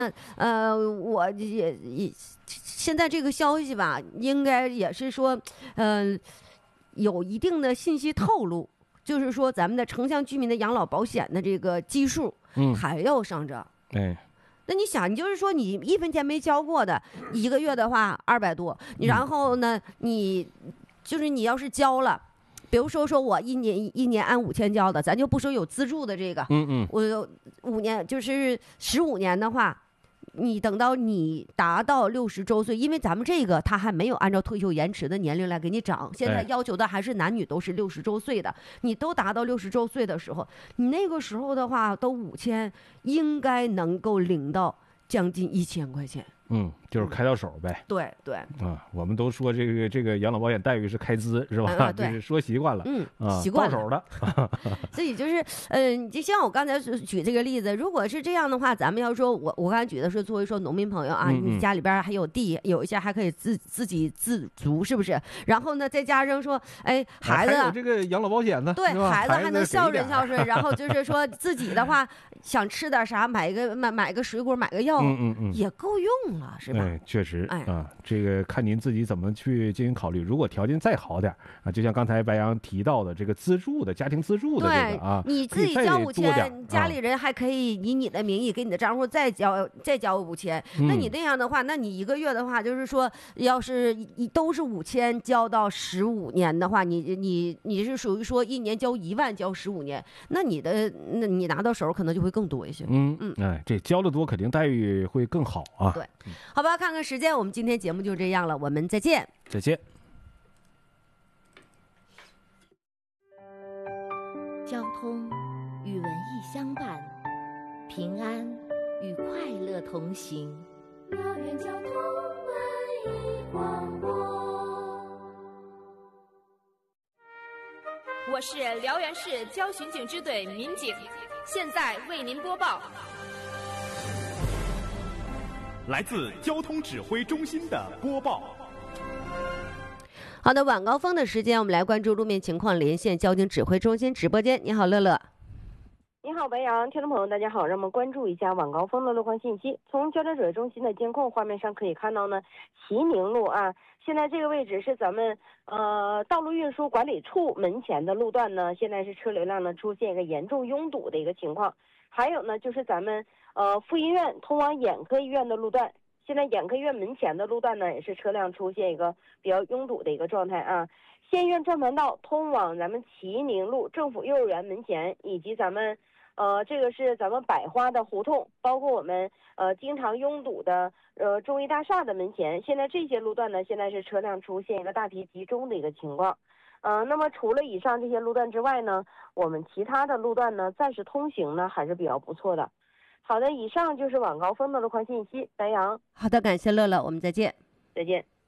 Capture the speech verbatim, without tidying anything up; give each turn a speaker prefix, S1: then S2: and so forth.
S1: 呃，我也也现在这个消息吧，应该也是说，嗯、呃，有一定的信息透露，就是说咱们的城乡居民的养老保险的这个基数，
S2: 嗯，
S1: 还要上涨。
S2: 哎，
S1: 那你想，你就是说你一分钱没交过的，一个月的话二百多，你然后呢，你就是你要是交了。比如说，说我一年一年按五千交的，咱就不说有资助的这个，
S2: 嗯嗯，
S1: 我五年就是十五年的话，你等到你达到六十周岁，因为咱们这个他还没有按照退休延迟的年龄来给你涨，现在要求的还是男女都是六十周岁的，你都达到六十周岁的时候，你那个时候的话都五千，应该能够领到将近一千块钱。
S2: 嗯，就是开到手呗。
S1: 对对
S2: 啊，我们都说这个这个养老保险待遇是开支是吧？
S1: 啊、对，
S2: 就是说习惯了，
S1: 嗯，
S2: 啊，
S1: 习惯
S2: 到手了。
S1: 所以就是，嗯、呃，就像我刚才举这个例子，如果是这样的话，咱们要说我我刚才举的是作为说农民朋友啊，
S2: 嗯嗯
S1: 你家里边还有地，有一些还可以自自己自足，是不是？然后呢，再加上说，哎，孩子、
S2: 还有这个养老保险呢，
S1: 对，孩子还能孝顺孝顺，然后就是说自己的话，想吃点啥，买一个买买个水果，买个药，
S2: 嗯嗯嗯，
S1: 也够用了，是吧？
S2: 哎，确实，
S1: 哎
S2: 啊，这个看您自己怎么去进行考虑。如果条件再好点啊，就像刚才白杨提到的这个资助的家庭资助的这个啊，
S1: 你自己交五千，家里
S2: 啊
S1: 人还可以以你的名义给你的账户再交再交五千。
S2: 嗯、
S1: 那你那样的话，那你一个月的话，就是说，要是一都是五千交到十五年的话，你你你是属于说一年交一万交十五年，那你的那你拿到手可能就会更多一些。
S2: 嗯嗯，哎，这交的多肯定待遇会更好啊。
S1: 对，好吧，看看时间，我们今天节目就这样了，我们再见。
S2: 再见。
S3: 交通与文艺相伴，平安与快乐同行。
S4: 辽源交通文艺广播，
S5: 我是辽源市交巡警支队民警，现在为您播报。
S6: 来自交通指挥中心的播报。
S1: 好的，晚高峰的时间，我们来关注路面情况，连线交警指挥中心直播间。你好，乐乐。
S7: 你好，白杨，听众朋友，大家好，让我们关注一下晚高峰的路况信息。从交通指挥中心的监控画面上可以看到呢，齐宁路啊，现在这个位置是咱们呃道路运输管理处门前的路段呢，现在是车流量呢出现一个严重拥堵的一个情况。还有呢，就是咱们呃妇医院通往眼科医院的路段。现在眼科医院门前的路段呢，也是车辆出现一个比较拥堵的一个状态啊。县医院转盘道通往咱们齐宁路政府幼儿园门前，以及咱们呃这个是咱们百花的胡同，包括我们呃经常拥堵的呃中医大厦的门前，现在这些路段呢，现在是车辆出现一个大批集中的一个情况。呃，那么除了以上这些路段之外呢，我们其他的路段呢，暂时通行呢还是比较不错的。好的，以上就是晚高峰的路况信息。白杨，
S1: 好的，感谢乐乐，我们再见。
S7: 再见。